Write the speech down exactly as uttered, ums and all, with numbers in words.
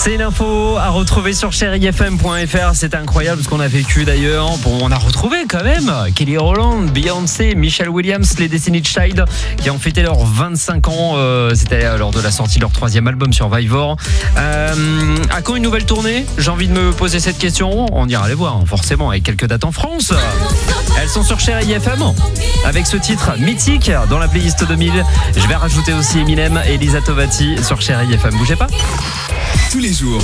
C'est l'info à retrouver sur chéri f m point f r. C'est incroyable ce qu'on a vécu d'ailleurs. Bon, on a retrouvé quand même Kelly Rowland, Beyoncé, Michelle Williams, les Destiny's Child qui ont fêté leurs vingt-cinq ans. Euh, c'était lors de la sortie de leur troisième album Survivor. Euh, à quand une nouvelle tournée ? J'ai envie de me poser cette question. On ira les voir, forcément, avec quelques dates en France. Elles sont sur Chéri F M avec ce titre mythique dans la playlist deux mille. Je vais rajouter aussi Eminem et Elisa Tovati sur Chéri F M. Bougez pas. Tous les jours,